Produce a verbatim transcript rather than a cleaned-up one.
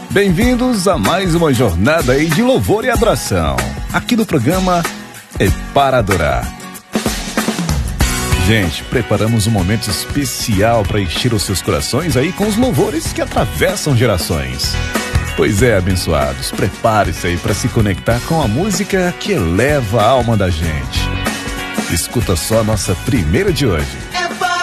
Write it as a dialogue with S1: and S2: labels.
S1: Bem-vindos a mais uma jornada aí de louvor e adoração. Aqui no programa É Para Adorar. Gente, preparamos um momento especial para encher os seus corações aí com os louvores que atravessam gerações. Pois é, abençoados, prepare-se aí para se conectar com a música que eleva a alma da gente. Escuta só a nossa primeira de hoje.